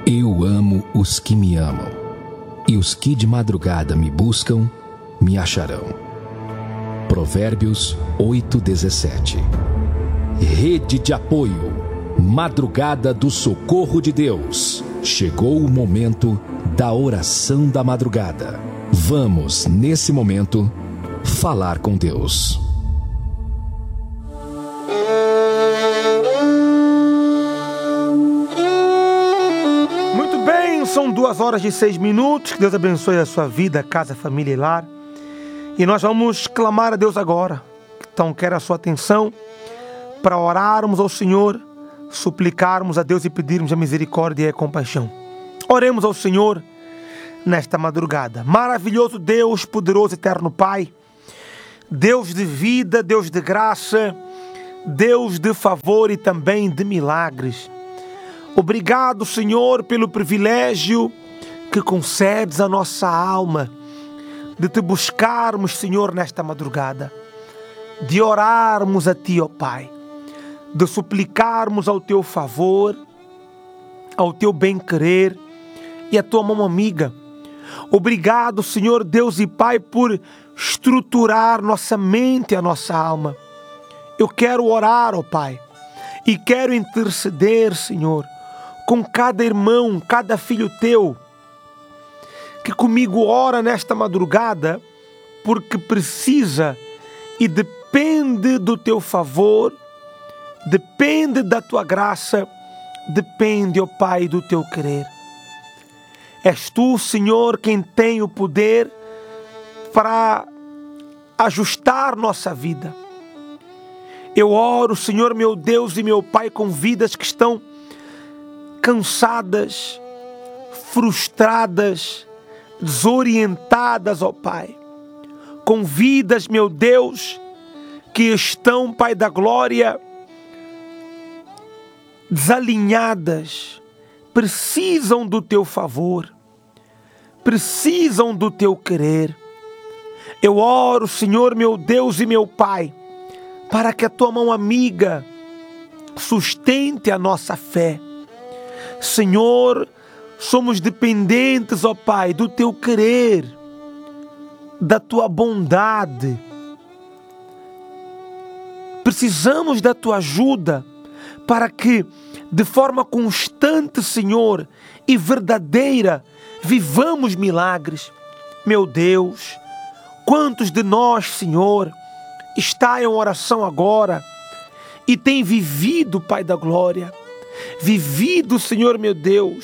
Eu amo os que me amam, e os que de madrugada me buscam, me acharão. Provérbios 8:17. Rede de apoio, madrugada do socorro de Deus. Chegou o momento da oração da madrugada. Vamos, nesse momento, falar com Deus. Muito bem, são 2h06. Que Deus abençoe a sua vida, casa, família e lar. E nós vamos clamar a Deus agora. Então quero a sua atenção para orarmos ao Senhor, suplicarmos a Deus e pedirmos a misericórdia e a compaixão. Oremos ao Senhor nesta madrugada. Maravilhoso Deus, poderoso eterno Pai, Deus de vida, Deus de graça, Deus de favor e também de milagres. Obrigado, Senhor, pelo privilégio que concedes à nossa alma de te buscarmos, Senhor, nesta madrugada, de orarmos a Ti, ó Pai, de suplicarmos ao Teu favor, ao Teu bem-querer e à Tua mão amiga. Obrigado, Senhor Deus e Pai, por estruturar nossa mente e a nossa alma. Eu quero orar, ó Pai, e quero interceder, Senhor, com cada irmão, cada filho Teu, que comigo ora nesta madrugada, porque precisa e depende do Teu favor, depende da Tua graça, depende, ó Pai, do Teu querer. És Tu, Senhor, quem tem o poder para ajustar nossa vida. Eu oro, Senhor, meu Deus e meu Pai, com vidas que estão cansadas, frustradas, desorientadas, ó Pai. Com vidas, meu Deus, que estão, Pai da glória, desalinhadas, precisam do Teu favor, precisam do Teu querer. Eu oro, Senhor, meu Deus e meu Pai, para que a Tua mão amiga sustente a nossa fé. Senhor, somos dependentes, ó Pai, do Teu querer, da Tua bondade. Precisamos da Tua ajuda para que, de forma constante, Senhor, e verdadeira, vivamos milagres. Meu Deus, quantos de nós, Senhor, está em oração agora e tem vivido, Pai da glória, vivido, Senhor meu Deus,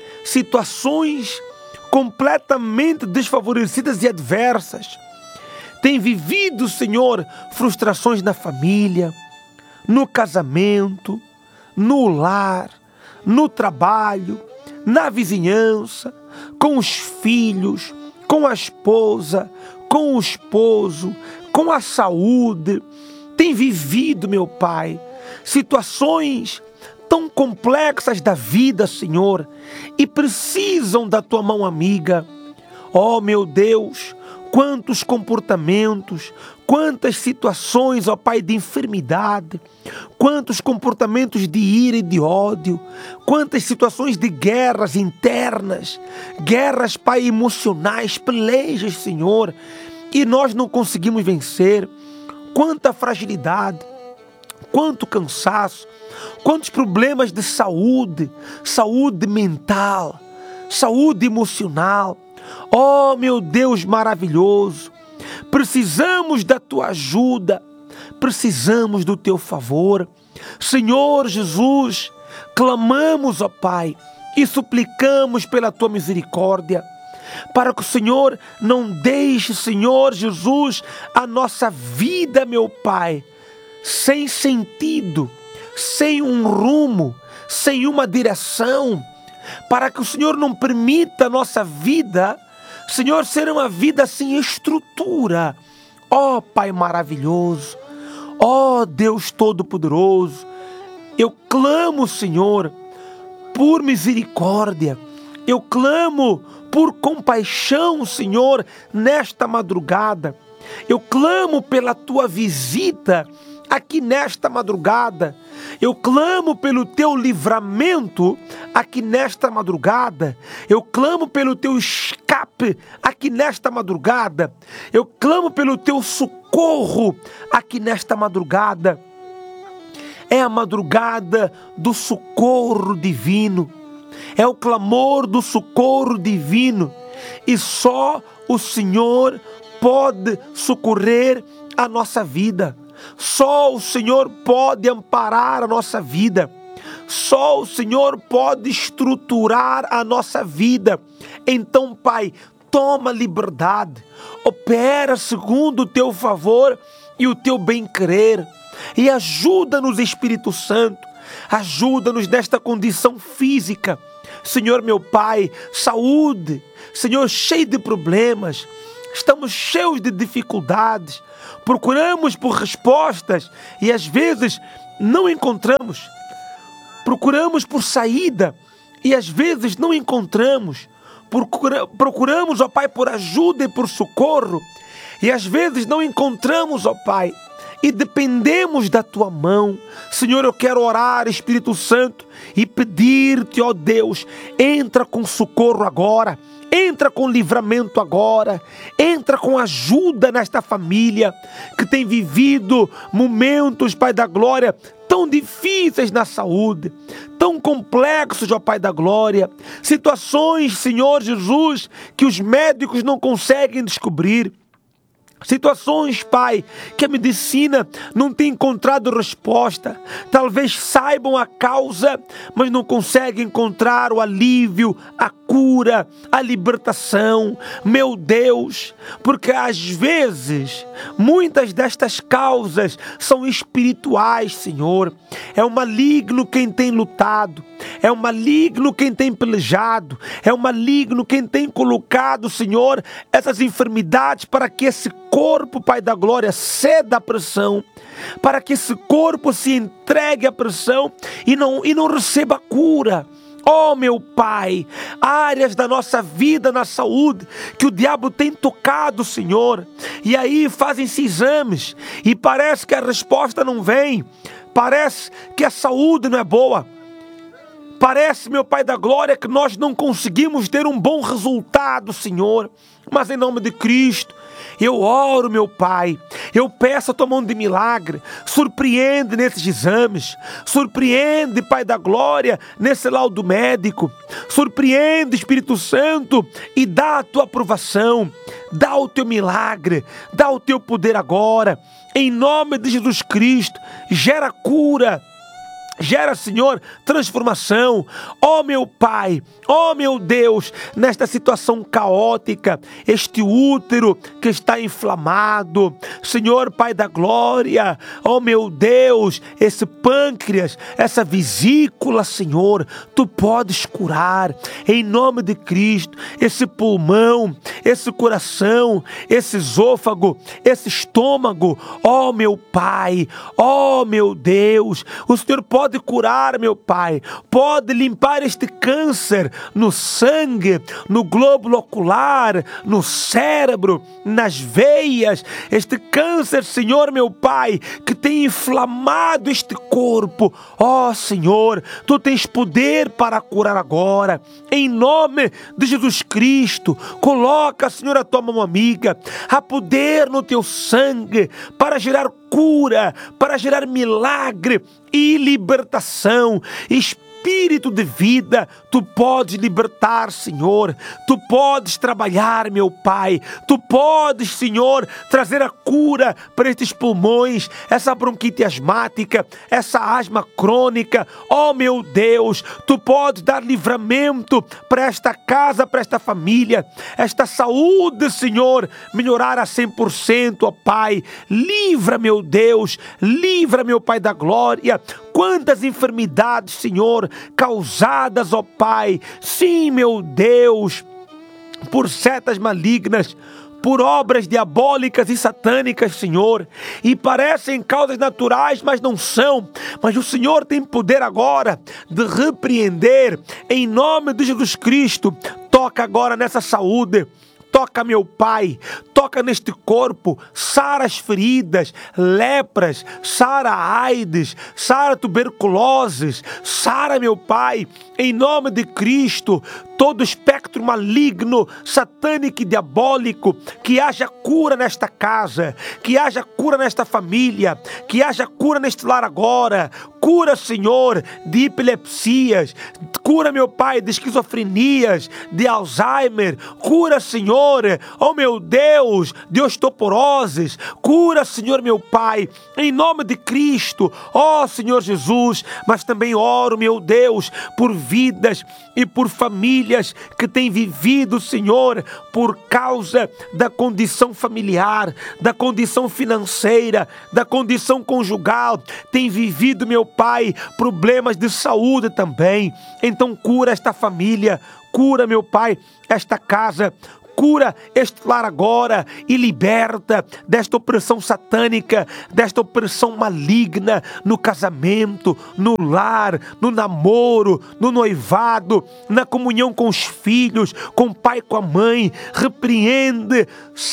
situações completamente desfavorecidas e adversas. Tem vivido, Senhor, frustrações na família, no casamento, no lar, no trabalho, na vizinhança, com os filhos, com a esposa, com o esposo, com a saúde. Tem vivido, meu Pai, situações tão complexas da vida, Senhor, e precisam da Tua mão amiga. Ó, meu Deus, quantos comportamentos, quantas situações, ó Pai, de enfermidade, quantos comportamentos de ira e de ódio, quantas situações de guerras internas, guerras, Pai, emocionais, pelejas, Senhor, e nós não conseguimos vencer. Quanta fragilidade, quanto cansaço, quantos problemas de saúde, saúde mental, saúde emocional. Oh, meu Deus maravilhoso, precisamos da Tua ajuda, precisamos do Teu favor. Senhor Jesus, clamamos, ó Pai, e suplicamos pela Tua misericórdia, para que o Senhor não deixe, Senhor Jesus, a nossa vida, meu Pai, sem sentido, sem um rumo, sem uma direção, para que o Senhor não permita a nossa vida, Senhor, ser uma vida sem estrutura. Ó Pai maravilhoso, ó Deus todo-poderoso, eu clamo, Senhor, por misericórdia, eu clamo por compaixão, Senhor, nesta madrugada. Eu clamo pela Tua visita aqui nesta madrugada. Eu clamo pelo teu livramento aqui nesta madrugada. Eu clamo pelo teu escape aqui nesta madrugada. Eu clamo pelo teu socorro aqui nesta madrugada. É a madrugada do socorro divino. É o clamor do socorro divino. E só o Senhor pode socorrer a nossa vida. Só o Senhor pode amparar a nossa vida. Só o Senhor pode estruturar a nossa vida. Então, Pai, toma liberdade. Opera segundo o teu favor e o teu bem-querer. E ajuda-nos, Espírito Santo. Ajuda-nos nesta condição física. Senhor, meu Pai, saúde. Senhor, cheio de problemas. Estamos cheios de dificuldades. Procuramos por respostas e às vezes não encontramos. Procuramos por saída e às vezes não encontramos. Procuramos, ó Pai, por ajuda e por socorro e às vezes não encontramos, ó Pai. E dependemos da Tua mão. Senhor, eu quero orar, Espírito Santo, e pedir-te, ó Deus, entra com socorro agora. Entra com livramento agora. Entra com ajuda nesta família que tem vivido momentos, Pai da glória, tão difíceis na saúde, tão complexos, ó Pai da glória. Situações, Senhor Jesus, que os médicos não conseguem descobrir. Situações, Pai, que a medicina não tem encontrado resposta. Talvez saibam a causa, mas não conseguem encontrar o alívio, a cura, a libertação. Meu Deus, porque às vezes, muitas destas causas são espirituais, Senhor. É o maligno quem tem lutado. É o maligno quem tem pelejado. É o maligno quem tem colocado, Senhor, essas enfermidades para que esse corpo, Pai da glória, ceda à pressão, para que esse corpo se entregue à pressão e não receba cura. Oh, meu Pai, áreas da nossa vida na saúde que o diabo tem tocado, Senhor, e aí fazem-se exames e parece que a resposta não vem, parece que a saúde não é boa. Parece, meu Pai da glória, que nós não conseguimos ter um bom resultado, Senhor. Mas em nome de Cristo, eu oro, meu Pai. Eu peço a Tua mão de milagre. Surpreende nesses exames. Surpreende, Pai da glória, nesse laudo médico. Surpreende, Espírito Santo, e dá a Tua aprovação. Dá o Teu milagre. Dá o Teu poder agora. Em nome de Jesus Cristo, gera cura. Gera, Senhor, transformação. Ó meu Pai, ó meu Deus, nesta situação caótica, este útero que está inflamado, Senhor, Pai da glória, ó meu Deus, esse pâncreas, essa vesícula, Senhor, Tu podes curar, em nome de Cristo, esse pulmão, esse coração, esse esôfago, esse estômago, ó meu Pai, ó meu Deus, o Senhor pode curar, meu Pai, pode limpar este câncer no sangue, no glóbulo ocular, no cérebro, nas veias, este câncer, Senhor, meu Pai, que tem inflamado este corpo. Ó Senhor, Tu tens poder para curar agora, em nome de Jesus Cristo. Coloca, Senhor, a Tua mão amiga, há poder no Teu sangue para gerar cura, para gerar milagre e libertação. Espírito de vida, Tu podes libertar, Senhor. Tu podes trabalhar, meu Pai. Tu podes, Senhor, trazer a cura para estes pulmões, essa bronquite asmática, essa asma crônica. Oh, meu Deus, Tu podes dar livramento para esta casa, para esta família. Esta saúde, Senhor, melhorar a 100%, ó Pai. Livra, meu Deus. Livra, meu Pai da glória. Quantas enfermidades, Senhor, causadas, ó Pai, sim, meu Deus, por setas malignas, por obras diabólicas e satânicas, Senhor, e parecem causas naturais, mas não são. Mas o Senhor tem poder agora de repreender, em nome de Jesus Cristo. Toca agora nessa saúde. Toca, meu Pai, toca neste corpo, sara as feridas, lepras, sara a AIDS, sara tuberculoses, sara, meu Pai, em nome de Cristo, todo espectro maligno, satânico e diabólico, que haja cura nesta casa, que haja cura nesta família, que haja cura neste lar agora. Cura, Senhor, de epilepsias, cura, meu Pai, de esquizofrenias, de Alzheimer, cura, Senhor, oh meu Deus, de osteoporoses, cura, Senhor, meu Pai, em nome de Cristo, ó Senhor Jesus. Mas também oro, meu Deus, por vidas e por famílias que têm vivido, Senhor, por causa da condição familiar, da condição financeira, da condição conjugal, têm vivido, meu Pai, problemas de saúde também. Então cura esta família, cura, meu Pai, esta casa, cura este lar agora e liberta desta opressão satânica, desta opressão maligna no casamento, no lar, no namoro, no noivado, na comunhão com os filhos, com o pai, com a mãe. Repreende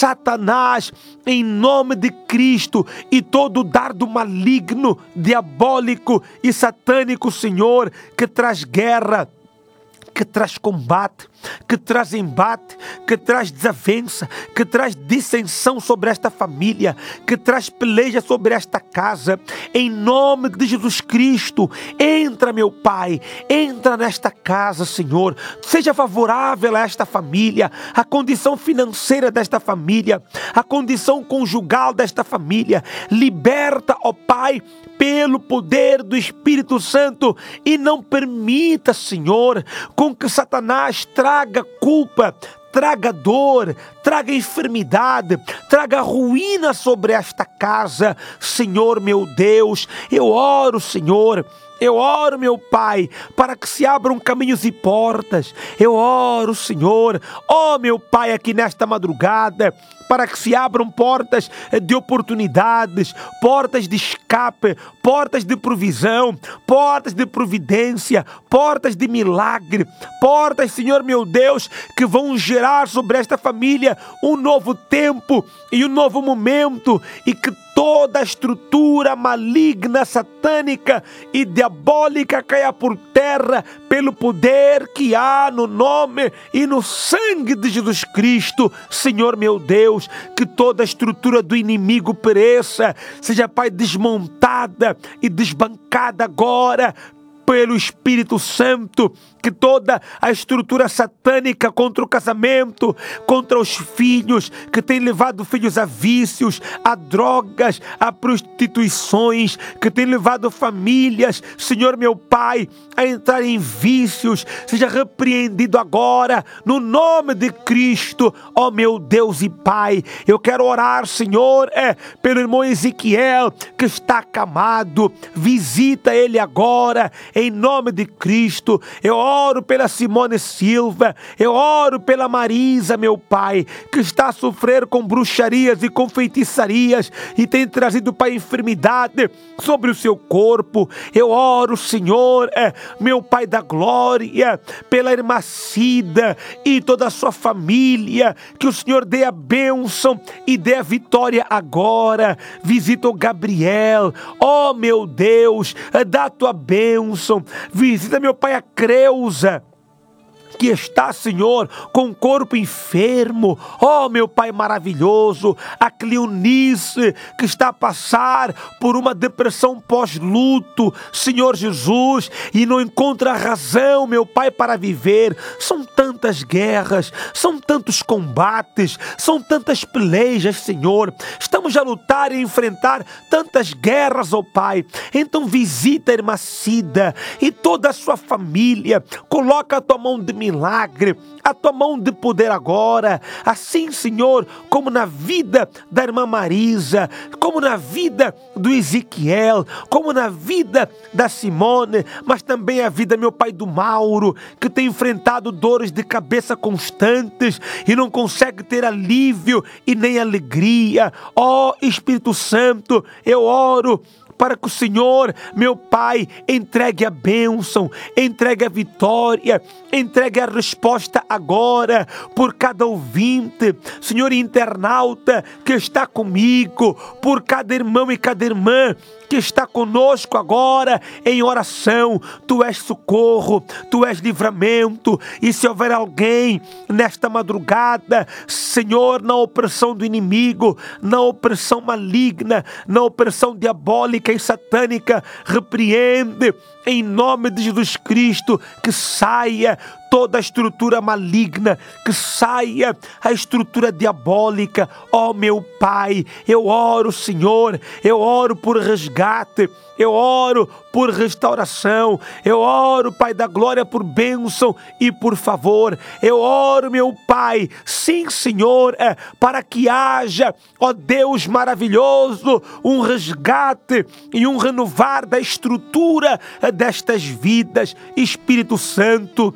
Satanás em nome de Cristo e todo dardo maligno, diabólico e satânico, Senhor, que traz guerra, que traz combate, que traz embate, que traz desavença, que traz dissensão sobre esta família, que traz peleja sobre esta casa. Em nome de Jesus Cristo, entra, meu Pai, entra nesta casa, Senhor. Seja favorável a esta família, a condição financeira desta família, a condição conjugal desta família. Liberta, ó Pai, pelo poder do Espírito Santo, e não permita, Senhor, com que Satanás traga culpa, traga dor, traga enfermidade, traga ruína sobre esta casa. Senhor, meu Deus, eu oro, Senhor, eu oro, meu Pai, para que se abram caminhos e portas. Eu oro, Senhor, ó meu Pai, aqui nesta madrugada, para que se abram portas de oportunidades, portas de escape, portas de provisão, portas de providência, portas de milagre, portas, Senhor meu Deus, que vão gerar sobre esta família um novo tempo e um novo momento, e que toda a estrutura maligna, satânica e diabólica caia por terra pelo poder que há no nome e no sangue de Jesus Cristo. Senhor meu Deus, que toda a estrutura do inimigo pereça, seja, Pai, desmontada e desbancada agora pelo Espírito Santo. Que toda a estrutura satânica contra o casamento, contra os filhos, que tem levado filhos a vícios, a drogas, a prostituições, que tem levado famílias, Senhor meu Pai, a entrar em vícios, seja repreendido agora, no nome de Cristo, ó meu Deus e Pai. Eu quero orar, Senhor, pelo irmão Ezequiel, que está acamado. Visita ele agora, em nome de Cristo. Eu oro pela Simone Silva, eu oro pela Marisa, meu Pai, que está a sofrer com bruxarias e com feitiçarias e tem trazido, Pai, enfermidade sobre o seu corpo. Eu oro, Senhor, meu Pai da glória, pela irmã Cida e toda a sua família, que o Senhor dê a bênção e dê a vitória agora. Visita o Gabriel, ó meu Deus, dá a tua bênção. Visita, meu Pai, a Creuza, que está, Senhor, com o corpo enfermo. Oh, meu Pai maravilhoso, a Cleonice, que está a passar por uma depressão pós-luto, Senhor Jesus, e não encontra razão, meu Pai, para viver. São tantas guerras, são tantos combates, são tantas pelejas, Senhor. Estamos a lutar e enfrentar tantas guerras, ó Pai. Então visita a irmã Cida e toda a sua família. Coloca a tua mão de milagre, a tua mão de poder agora, assim, Senhor, como na vida da irmã Marisa, como na vida do Ezequiel, como na vida da Simone, mas também a vida, meu Pai, do Mauro, que tem enfrentado dores de cabeça constantes e não consegue ter alívio e nem alegria. Ó Espírito Santo, eu oro para que o Senhor, meu Pai, entregue a bênção, entregue a vitória, entregue a resposta agora por cada ouvinte, Senhor, internauta que está comigo, por cada irmão e cada irmã que está conosco agora em oração. Tu és socorro, Tu és livramento, e se houver alguém nesta madrugada, Senhor, na opressão do inimigo, na opressão maligna, na opressão diabólica e satânica, repreende em nome de Jesus Cristo, que saia toda a estrutura maligna, que saia a estrutura diabólica. Ó meu Pai, eu oro, Senhor, eu oro por resgate, eu oro por restauração, eu oro, Pai da glória, por bênção e por favor. Eu oro, meu Pai, sim, Senhor, para que haja, ó Deus maravilhoso, um resgate e um renovar da estrutura destas vidas. Espírito Santo,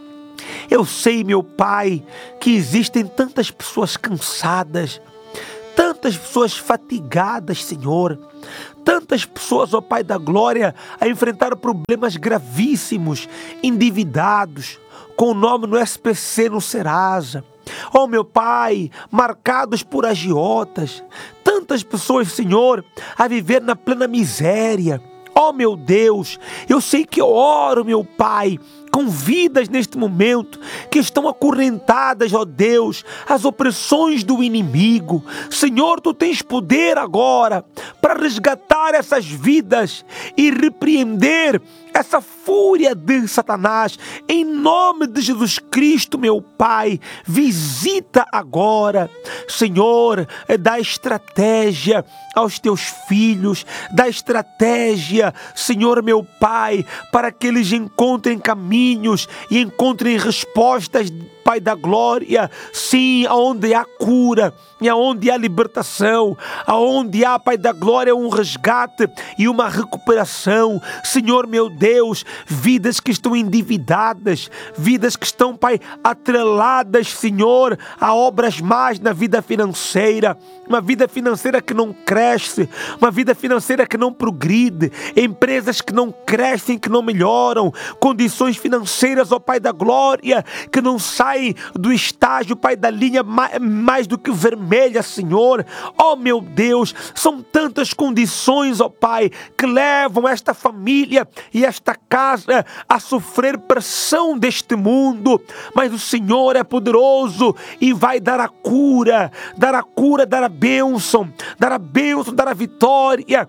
eu sei, meu Pai, que existem tantas pessoas cansadas, tantas pessoas fatigadas, Senhor, tantas pessoas, ó Pai da glória, a enfrentar problemas gravíssimos, endividados, com o nome no SPC, no Serasa. Ó meu Pai, marcados por agiotas, tantas pessoas, Senhor, a viver na plena miséria. Ó meu Deus, eu sei que eu oro, meu Pai, com vidas neste momento que estão acorrentadas, ó Deus, às opressões do inimigo. Senhor, Tu tens poder agora para resgatar essas vidas e repreender essa fúria de Satanás. Em nome de Jesus Cristo, meu Pai, visita agora, Senhor, dá estratégia aos Teus filhos, dá estratégia, Senhor, meu Pai, para que eles encontrem caminhos e encontrem respostas, Pai da glória, sim, aonde há cura e aonde há libertação, aonde há, Pai da glória, um resgate e uma recuperação. Senhor, meu Deus, vidas que estão endividadas, vidas que estão, Pai, atreladas, Senhor, a obras más na vida financeira, uma vida financeira que não cresce, uma vida financeira que não progride, empresas que não crescem, que não melhoram, condições financeiras, ó Pai da glória, que não saem do estágio, Pai, da linha mais do que vermelha, Senhor. Ó meu Deus, são tantas condições, ó Pai, que levam esta família e esta casa a sofrer pressão deste mundo, mas o Senhor é poderoso e vai dar a cura, dar a bênção, dar a vitória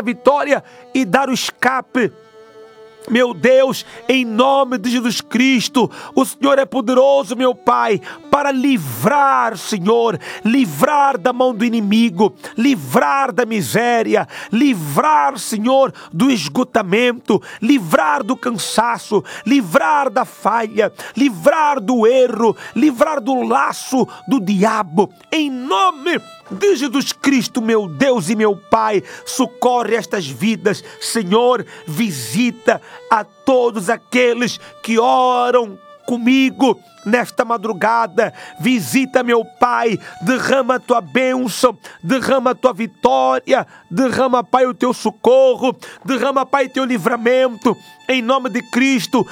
e dar o escape. Meu Deus, em nome de Jesus Cristo, o Senhor é poderoso, meu Pai, para livrar, Senhor, livrar da mão do inimigo, livrar da miséria, livrar, Senhor, do esgotamento, livrar do cansaço, livrar da falha, livrar do erro, livrar do laço do diabo. Em nome de Jesus Cristo, meu Deus e meu Pai, socorre estas vidas, Senhor, visita a todos aqueles que oram comigo nesta madrugada, visita, meu Pai, derrama a Tua bênção, derrama a Tua vitória, derrama, Pai, o Teu socorro, derrama, Pai, Teu livramento, em nome de Cristo,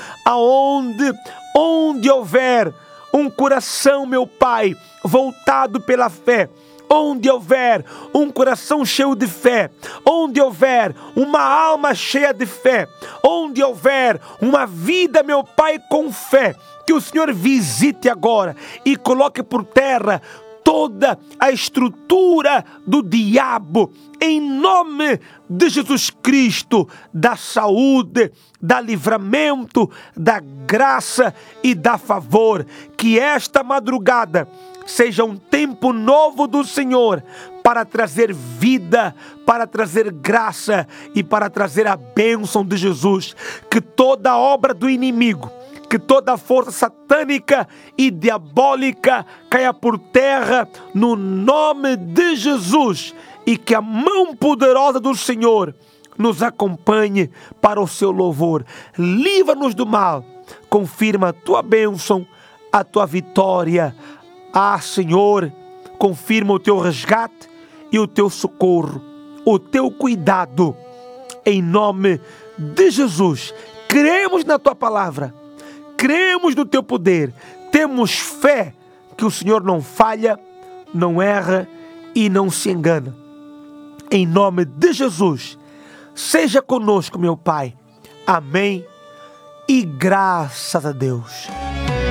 onde houver um coração, meu Pai, voltado pela fé, onde houver um coração cheio de fé, onde houver uma alma cheia de fé, onde houver uma vida, meu Pai, com fé, que o Senhor visite agora e coloque por terra toda a estrutura do diabo, em nome de Jesus Cristo, da saúde, da livramento, da graça e da favor. Que esta madrugada seja um tempo novo do Senhor para trazer vida, para trazer graça e para trazer a bênção de Jesus. Que toda obra do inimigo, que toda força satânica e diabólica caia por terra no nome de Jesus, e que a mão poderosa do Senhor nos acompanhe para o seu louvor. Livra-nos do mal, confirma a tua bênção, a tua vitória. Ah, Senhor, confirma o teu resgate e o teu socorro, o teu cuidado, em nome de Jesus. Cremos na tua palavra, cremos no teu poder, temos fé que o Senhor não falha, não erra e não se engana. Em nome de Jesus, seja conosco, meu Pai. Amém e graças a Deus.